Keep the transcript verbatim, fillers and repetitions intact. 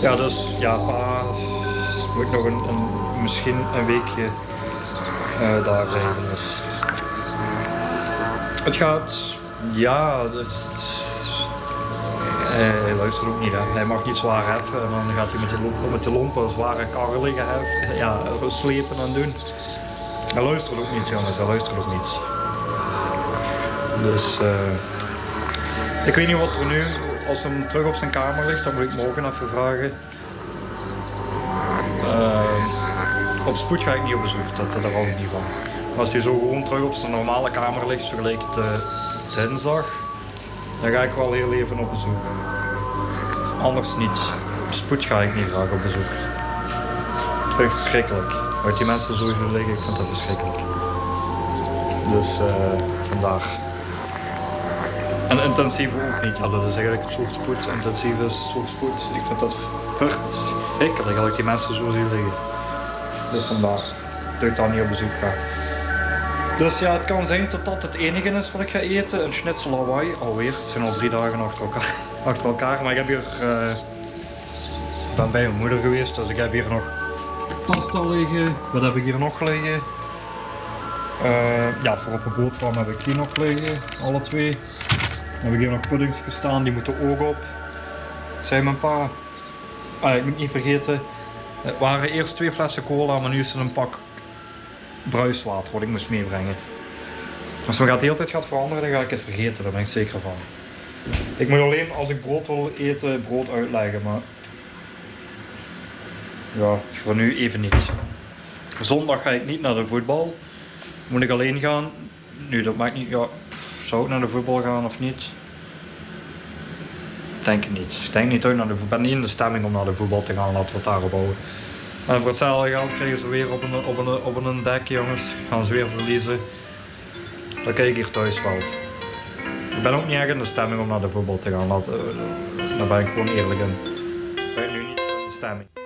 Ja, dus ja, pa moet nog een, een, misschien een weekje uh, daar blijven. Dus. Het gaat, ja, het, uh, hij luistert ook niet, hè. Hij mag niet zwaar heffen en dan gaat hij met die, met die lompen zware karren liggen heffen, ja, slepen en doen. Hij luistert ook niet, jongens, hij luistert ook niet. Dus uh, ik weet niet wat er nu, als hij terug op zijn kamer ligt, dan moet ik morgen even vragen. Uh, op spoed ga ik niet op bezoek, dat, daar hou ik niet van. Maar als hij zo gewoon terug op zijn normale kamer ligt, zo gelijk het uh, dinsdag, dan ga ik wel heel even op bezoek. Anders niet. Op spoed ga ik niet graag op bezoek. Dat vind ik verschrikkelijk. Uit die mensen zo liggen, ik vind dat verschrikkelijk. Dus uh, vandaar. En intensief ook niet. Ja, dat is eigenlijk het soort spoed. Intensief is het soort spoed. Ik vind dat verschrikkelijk als ik die mensen zo zie liggen. Dus vandaar dat ik daar niet op bezoek ga. Dus ja, het kan zijn dat dat het enige is wat ik ga eten. Een schnitzel Hawaii. Alweer, het zijn al drie dagen achter elkaar. Achter elkaar. Maar ik heb hier... Uh, ik ben bij mijn moeder geweest, dus ik heb hier nog pasta liggen. Wat heb ik hier nog liggen? Uh, ja, voor op een boterham heb ik die nog liggen. Alle twee. Dan heb ik hier nog puddingsjes staan, die moeten ook op. Zei mijn pa. Ah, ik moet niet vergeten. Het waren eerst twee flessen cola, maar nu is het een pak bruiswater wat ik moest meebrengen. Als we gaat de hele tijd gaat veranderen, dan ga ik het vergeten, daar ben ik zeker van. Ik moet alleen als ik brood wil eten, brood uitleggen, maar ja, voor nu even niet. Zondag ga ik niet naar de voetbal. Moet ik alleen gaan? Nu, dat maakt niet. Ja, zou ik naar de voetbal gaan of niet? Denk ik niet. Ik denk niet uit naar de voetbal. Ik ben niet in de stemming om naar de voetbal te gaan, laten we het daarop houden. En voor hetzelfde geld krijgen ze weer op een, op een, op een dek, jongens. Gaan ze weer verliezen. Dan kijk ik hier thuis wel. Ik ben ook niet echt in de stemming om naar de voetbal te gaan. Laat, uh, daar ben ik gewoon eerlijk in. Ik ben nu niet in de stemming.